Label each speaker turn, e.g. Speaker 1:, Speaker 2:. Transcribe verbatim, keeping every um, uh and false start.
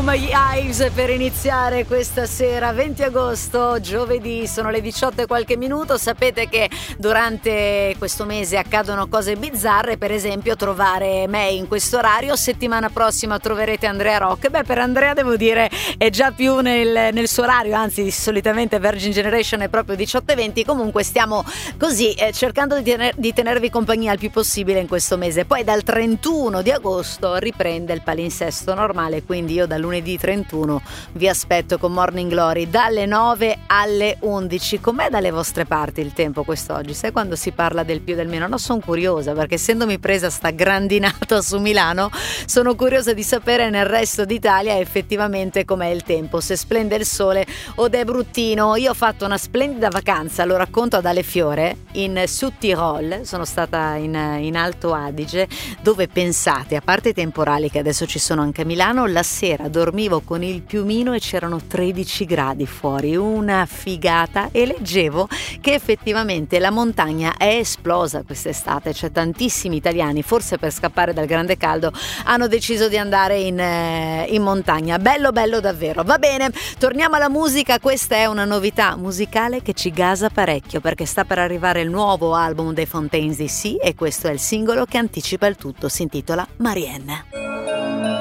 Speaker 1: Tom Ives per iniziare questa sera, venti agosto, giovedì, sono le diciotto e qualche minuto. Sapete che durante questo mese accadono cose bizzarre, per esempio trovare me in questo orario. Settimana prossima troverete Andrea Rock. Beh, per Andrea devo dire è già più nel, nel suo orario, anzi solitamente Virgin Generation è proprio diciotto e venti. Comunque stiamo così eh, cercando di, tener, di tenervi compagnia il più possibile in questo mese. Poi dal trentuno di agosto riprende il palinsesto normale, quindi io da lunedì trentuno vi aspetto con Morning Glory dalle nove alle undici. Com'è dalle vostre parti il tempo quest'oggi? Sai quando si parla del più e del meno? No, sono curiosa perché essendomi presa sta grandinata su Milano sono curiosa di sapere nel resto d'Italia effettivamente com'è il tempo, se splende il sole o è bruttino. Io ho fatto una splendida vacanza, lo racconto ad Ale Fiore, in Südtirol, sono stata in, in Alto Adige, dove pensate, a parte i temporali che adesso ci sono anche a Milano, la sera dormivo con il piumino e c'erano tredici gradi fuori, una figata, e leggevo che effettivamente la montagna è esplosa quest'estate, cioè tantissimi italiani, forse per scappare dal grande caldo, hanno deciso di andare in, eh, in montagna. Bello bello davvero. Va bene, torniamo alla musica. Questa è una novità musicale che ci gasa parecchio perché sta per arrivare il nuovo album dei Fontaines D C e questo è il singolo che anticipa il tutto, si intitola Marianne.